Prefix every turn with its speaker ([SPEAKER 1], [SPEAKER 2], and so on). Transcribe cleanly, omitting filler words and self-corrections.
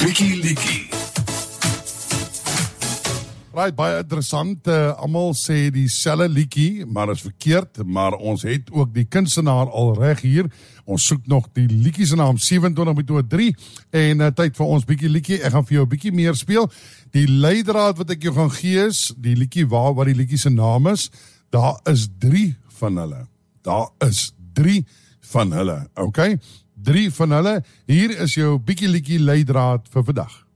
[SPEAKER 1] Bietjie Liedjie.
[SPEAKER 2] Right, baie interessant, almal sê dieselfde liedjie, maar is verkeerd, maar ons het ook die kunstenaar al reg hier. Ons soek nog die liedjie se naam 27/3 en tyd vir ons bietjie liedjie. Ek gaan vir jou 'n bietjie meer speel. Die leidraad wat ek jou gaan gee is die liedjie wat die liedjie se naam is. Daar is 3 van hulle. Daar is 3 van hulle. Okay? 3 van hulle. Hier is jou bietjie liedjie leidraad vir vandag.